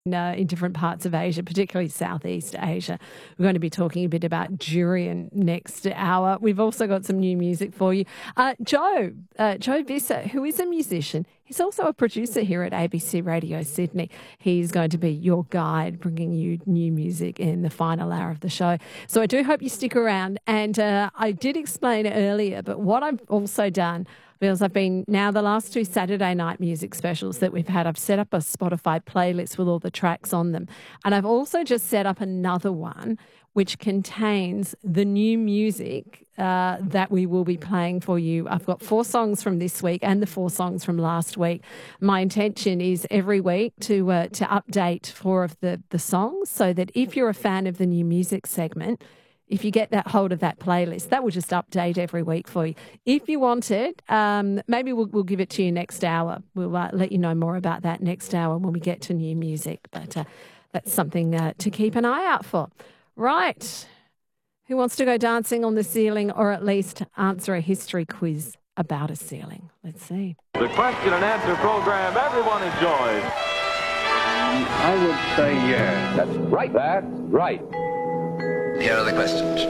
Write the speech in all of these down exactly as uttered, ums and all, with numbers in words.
Uh, in different parts of Asia, particularly Southeast Asia. We're going to be talking a bit about durian next hour. We've also got some new music for you. Uh, Joe, uh, Joe Visser, who is a musician, he's also a producer here at A B C Radio Sydney. He's going to be your guide, bringing you new music in the final hour of the show. So I do hope you stick around. And uh, I did explain earlier, but what I've also done, because I've been now the last two Saturday night music specials that we've had, I've set up a Spotify playlist with all the tracks on them. And I've also just set up another one which contains the new music uh, that we will be playing for you. I've got four songs from this week and the four songs from last week. My intention is every week to uh, to update four of the, the songs so that if you're a fan of the new music segment, if you get that hold of that playlist, that will just update every week for you. If you want it, um, maybe we'll, we'll give it to you next hour. We'll uh, let you know more about that next hour when we get to new music. But uh, that's something uh, to keep an eye out for. Right. Who wants to go dancing on the ceiling or at least answer a history quiz about a ceiling? Let's see. The question and answer program everyone enjoys. I would say yes. That's right. That's right. Here are the questions.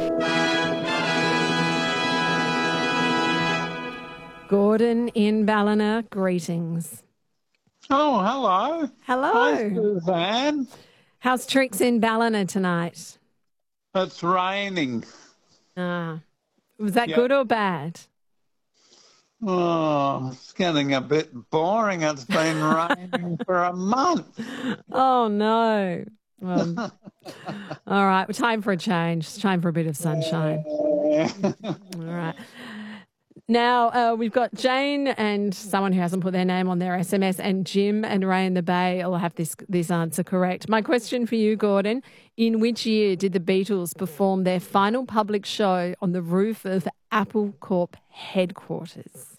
Gordon in Ballina, greetings. Oh, hello. Hello. Hi, Suzanne. How's Tricks in Ballina tonight? It's raining. Ah, was that Yep. good or bad? Oh, it's getting a bit boring. It's been raining for a month. Oh, no. Well, all right. Well, time for a change. It's time for a bit of sunshine. All right. Now, uh, we've got Jane and someone who hasn't put their name on their S M S, and Jim and Ray in the Bay will have this, this answer correct. My question for you, Gordon, in which year did the Beatles perform their final public show on the roof of Apple Corp headquarters?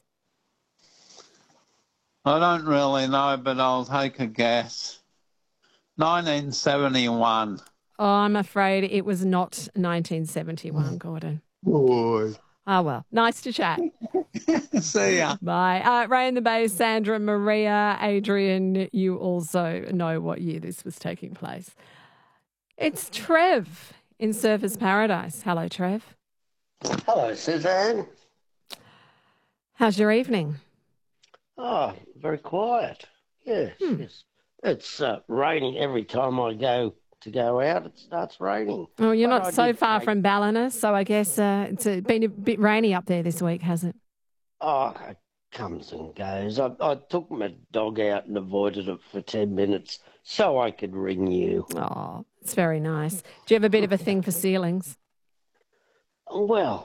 I don't really know, but I'll take a guess. nineteen seventy-one. Oh, I'm afraid it was not nineteen seventy-one, Gordon. Boy. Oh, well, nice to chat. See ya. Bye. Uh, Ray in the Bay, Sandra, Maria, Adrian, you also know what year this was taking place. It's Trev in Surfers Paradise. Hello, Trev. Hello, Suzanne. How's your evening? Oh, very quiet. Yes, Hmm. yes. It's uh, raining every time I go to go out. It starts raining. Well, you're But not I so did far take- from Ballina, so I guess uh, it's uh been a bit rainy up there this week, hasn't it? Oh, it comes and goes. I, I took my dog out and avoided it for ten minutes so I could ring you. Oh, it's very nice. Do you have a bit of a thing for ceilings? Well,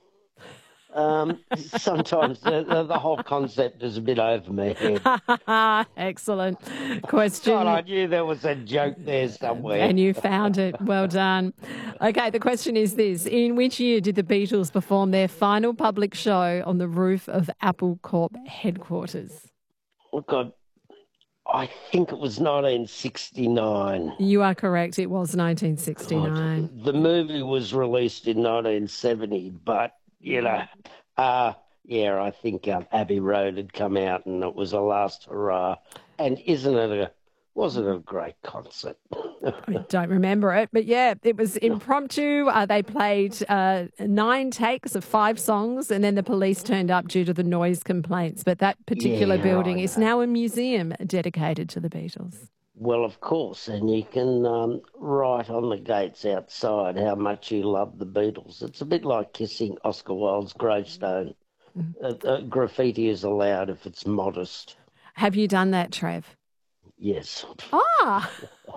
um, sometimes the, the, the whole concept is a bit over my head. Excellent question. God, I knew there was a joke there somewhere. And you found it. Well done. Okay, the question is this. In which year did the Beatles perform their final public show on the roof of Apple Corp headquarters? Look, I, I think it was nineteen sixty-nine. You are correct. It was nineteen sixty-nine. The movie was released in nineteen seventy, but, you know, uh, yeah, I think um, Abbey Road had come out and it was a last hurrah. And isn't it a, wasn't it a great concert? I don't remember it, but yeah, it was impromptu. Uh, they played uh, nine takes of five songs, and then the police turned up due to the noise complaints. But that particular Yeah, building I is know. now a museum dedicated to the Beatles. Well, of course, and you can um, write on the gates outside how much you love the Beatles. It's a bit like kissing Oscar Wilde's gravestone. Uh, uh, graffiti is allowed if it's modest. Have you done that, Trev? Yes. Ah,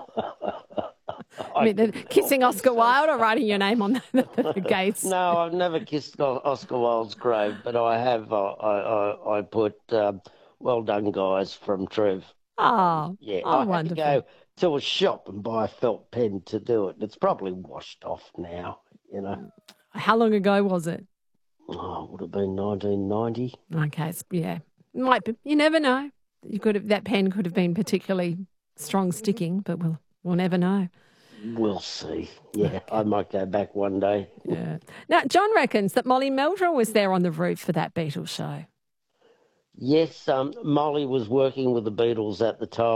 I mean, the, kissing Oscar Wilde or writing your name on the, the gates? No, I've never kissed O- Oscar Wilde's grave, but I have. Uh, I, I I put um, "Well done, guys" from Trev. Oh, Yeah, oh I wonderful. had to go to a shop and buy a felt pen to do it. It's probably washed off now. You know, How long ago was it? oh, it would have been nineteen ninety. Okay, so, yeah, might be. You never know. You could have, that pen could have been particularly strong sticking, but we'll we'll never know. We'll see. Yeah, I might go back one day. Yeah. Now, John reckons that Molly Meldrew was there on the roof for that Beatles show. Yes, um, Molly was working with the Beatles at the time,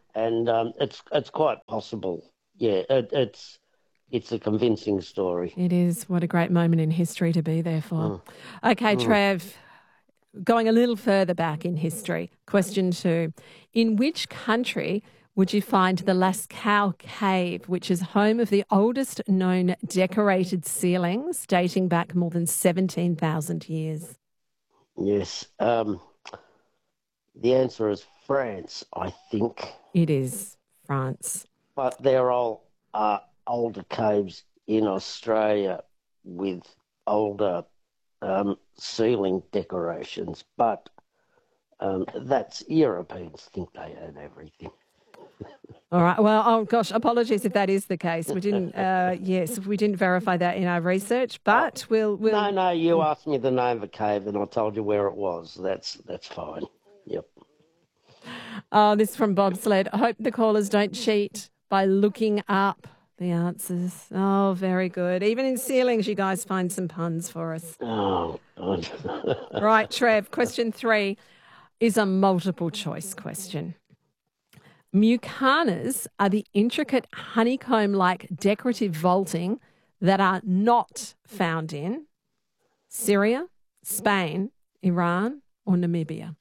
and um, it's it's quite possible. Yeah, it, it's it's a convincing story. It is. What a great moment in history to be there for. Mm. Okay, Mm. Trev, going a little further back in history, question two. In which country would you find the Lascaux Cave, which is home of the oldest known decorated ceilings dating back more than seventeen thousand years? Yes. Um, the answer is France, I think. It is France. But there are uh, older caves in Australia with older um, ceiling decorations, but um, that's Europeans think they own everything. All right. Well, oh gosh, apologies if that is the case. We didn't. Uh, yes, we didn't verify that in our research, but we'll. we'll... No, no. You asked me the name of the cave, and I told you where it was. That's that's fine. Yep. Oh, this is from Bobsled. I hope the callers don't cheat by looking up the answers. Oh, very good. Even in ceilings, you guys find some puns for us. Oh, God. Right, Trev. Question three is a multiple choice question. Mucanas are the intricate honeycomb-like decorative vaulting that are not found in Syria, Spain, Iran, or Namibia.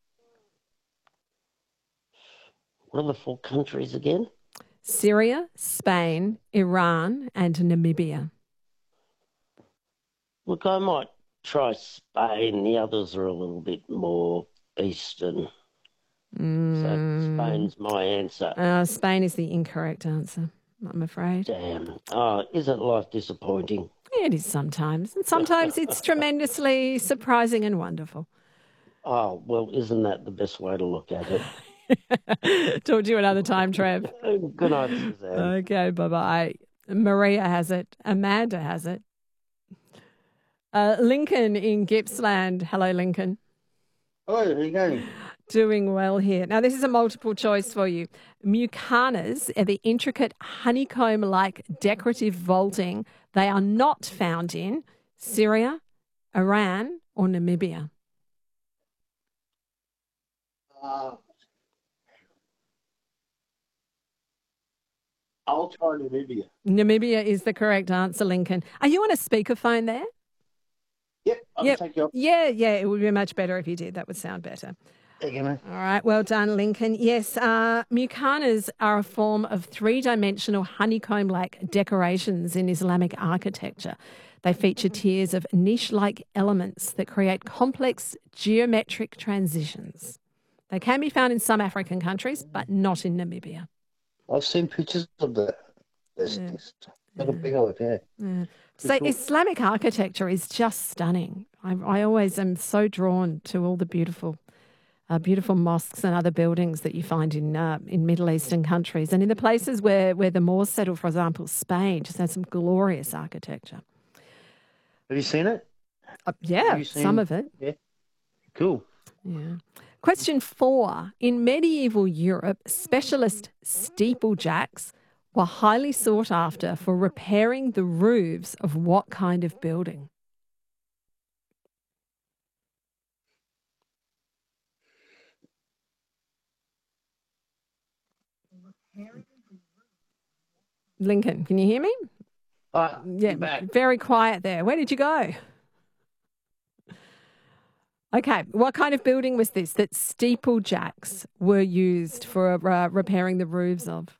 What are the four countries again? Syria, Spain, Iran, and Namibia. Look, I might try Spain. The others are a little bit more eastern. Mm. So Spain's my answer. Uh, Spain is the incorrect answer, I'm afraid. Damn. Oh, isn't life disappointing? It is sometimes. And sometimes it's tremendously surprising and wonderful. Oh, well, isn't that the best way to look at it? Talk to you another time, Trev. Good night, Suzanne. Okay, bye-bye. Maria has it. Amanda has it. Uh, Lincoln in Gippsland. Hello, Lincoln. Hello, how are you going? Doing well here. Now, this is a multiple choice for you. Mucanas are the intricate honeycomb-like decorative vaulting. They are not found in Syria, Iran, or Namibia. Uh, I'll try Namibia. Namibia is the correct answer, Lincoln. Are you on a speakerphone there? Yep, I'll Yep. take you up. Yeah, yeah, it would be much better if you did. That would sound better. There you go, man. All right, well done, Lincoln. Yes, uh, mucanas are a form of three-dimensional honeycomb-like decorations in Islamic architecture. They feature tiers of niche-like elements that create complex geometric transitions. They can be found in some African countries, but not in Namibia. I've seen pictures of that. There's Yeah. this got a big old yeah. Yeah. So Islamic architecture is just stunning. I, I always am so drawn to all the beautiful Uh, beautiful mosques and other buildings that you find in uh, in Middle Eastern countries. And in the places where, where the Moors settled, for example, Spain just has some glorious architecture. Have you seen it? Uh, yeah, Have you seen- some of it. Yeah. Cool. Yeah. Question four. In medieval Europe, specialist steeplejacks were highly sought after for repairing the roofs of what kind of building? Lincoln, can you hear me? Uh, Yeah, I'm back. very quiet there. Where did you go? Okay, what kind of building was this that steeplejacks were used for uh, repairing the roofs of?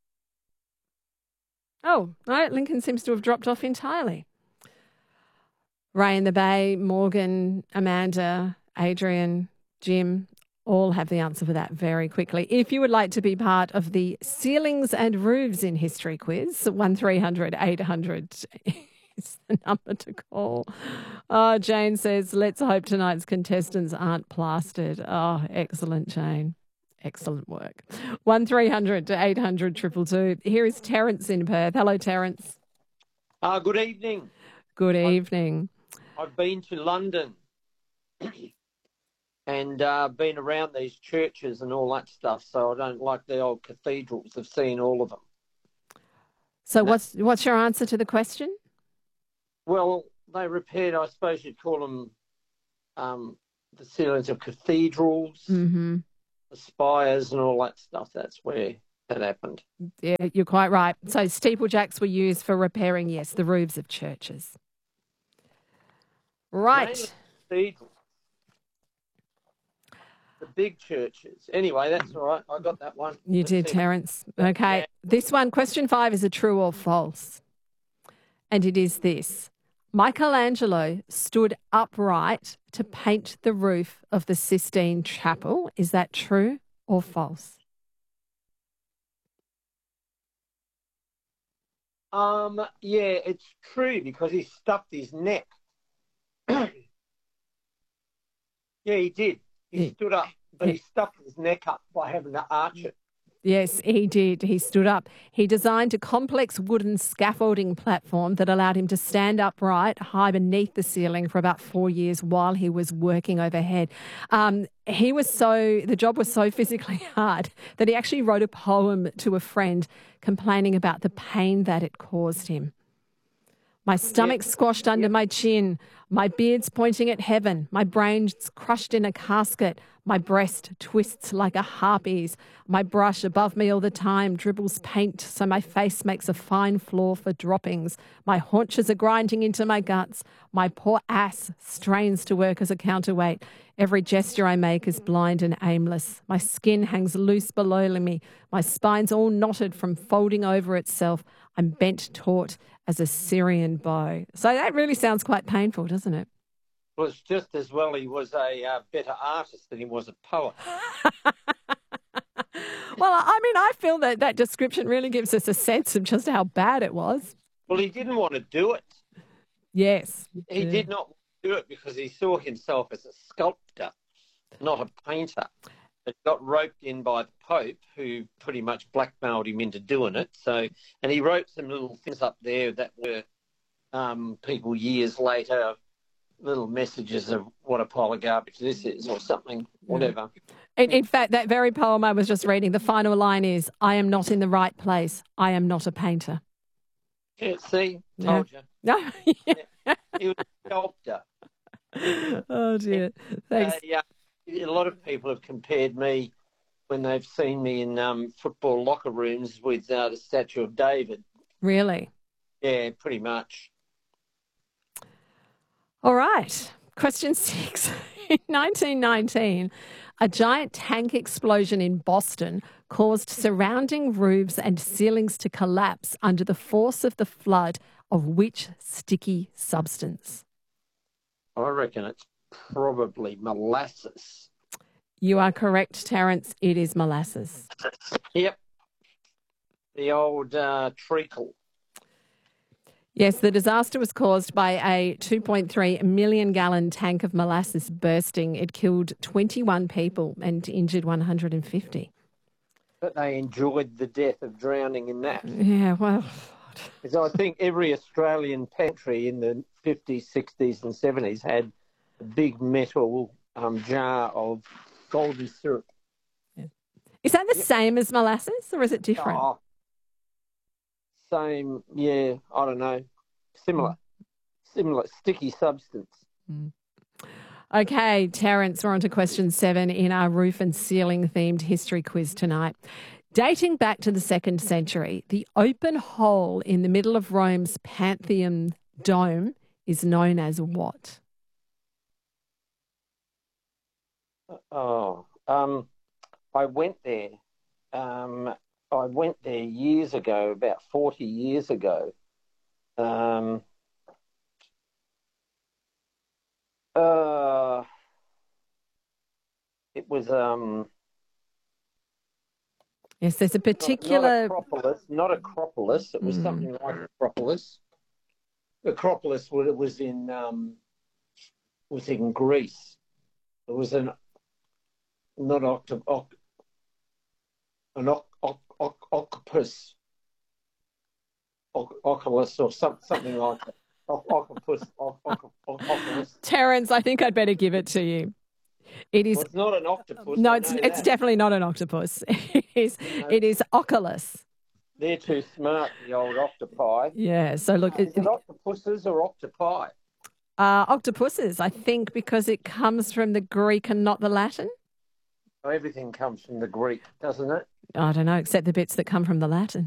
Oh, all right, Lincoln seems to have dropped off entirely. Ray in the Bay, Morgan, Amanda, Adrian, Jim, all have the answer for that very quickly. If you would like to be part of the Ceilings and Roofs in History quiz, one three hundred eight hundred is the number to call. Oh, Jane says, let's hope tonight's contestants aren't plastered. Oh, excellent, Jane. Excellent work. one three hundred eight hundred two two two. Here is Terence in Perth. Hello, Terence. Uh, good evening. Good evening. I've been to London and uh, been around these churches and all that stuff, so I don't like the old cathedrals. I've seen all of them. So what's what's your answer to the question? Well, they repaired, I suppose you'd call them um, the ceilings of cathedrals. Mm-hmm. the spires and all that stuff. That's where that happened. Yeah, you're quite right. So steeplejacks were used for repairing, yes, the roofs of churches. Right. Mainly cathedrals. The big churches. Anyway, that's all right. I got that one. You Let's did, see. Terence. Okay. Yeah. This one, question five, is a true or false. And it is this. Michelangelo stood upright to paint the roof of the Sistine Chapel. Is that true or false? Um, yeah, it's true because he stuffed his neck. Yeah, he did. He Yeah. stood up, but he stuffed his neck up by having to arch it. Yes, he did. He stood up. He designed a complex wooden scaffolding platform that allowed him to stand upright high beneath the ceiling for about four years while he was working overhead. Um, he was so, the job was so physically hard that he actually wrote a poem to a friend complaining about the pain that it caused him. My stomach squashed under my chin, my beard's pointing at heaven, my brain's crushed in a casket, my breast twists like a harpy's, my brush above me all the time dribbles paint so my face makes a fine floor for droppings, my haunches are grinding into my guts, my poor ass strains to work as a counterweight, every gesture I make is blind and aimless, my skin hangs loose below me, my spine's all knotted from folding over itself, I'm bent taut as a Syrian bow. So that really sounds quite painful, doesn't it? Well, it's just as well he was a uh, better artist than he was a poet. Well, I mean, I feel that that description really gives us a sense of just how bad it was. Well, he didn't want to do it. Yes. He Yeah. did not do it because he saw himself as a sculptor, not a painter. It got roped in by the Pope, who pretty much blackmailed him into doing it. So, and he wrote some little things up there that were um, people years later, little messages of what a pile of garbage this is or something, whatever. In, in fact, that very poem I was just reading, the final line is, I am not in the right place. I am not a painter. Yeah, see, told you. No. He was a sculptor. Oh, dear. Thanks. Uh, yeah, a lot of people have compared me when they've seen me in um, football locker rooms with uh, the statue of David. Really? Yeah, pretty much. All right. Question six. In nineteen nineteen, a giant tank explosion in Boston caused surrounding roofs and ceilings to collapse under the force of the flood of which sticky substance? I reckon it's probably molasses. You are correct, Terence. It is molasses. Yep. The old uh, treacle. Yes, the disaster was caused by a two point three million gallon tank of molasses bursting. It killed twenty-one people and injured one hundred fifty. But they enjoyed the death of drowning in that. Yeah, well... Because I think every Australian pantry in the fifties, sixties and seventies had a big metal um, jar of golden syrup. Yeah. Is that the same as molasses or is it different? Oh, same, yeah, I don't know. Similar. Similar, sticky substance. Mm. Okay, Terence, we're on to question seven in our roof and ceiling themed history quiz tonight. Dating back to the second century, the open hole in the middle of Rome's Pantheon dome is known as what? Oh, um, I went there. Um, I went there years ago, about forty years ago. Um, uh, it was um. Yes, there's a particular... Not Acropolis, not Acropolis. It was Mm. something like Acropolis. Acropolis was, it was in um, was in Greece. It was an not octo, oc, an oc, oc, oc, octopus, oc, oculus or some, something like that. Oc, octopus, oc, oc, oc, oculus. Terence, I think I'd better give it to you. It is... Well, it's not an octopus. No, I it's know it's that. definitely not an octopus. It is, No. it is Oculus. They're too smart, the old octopi. Yeah, so look... Is It, it octopuses or octopi? uh, octopuses, I think, because it comes from the Greek and not the Latin. Everything comes from the Greek, doesn't it? I don't know, except the bits that come from the Latin.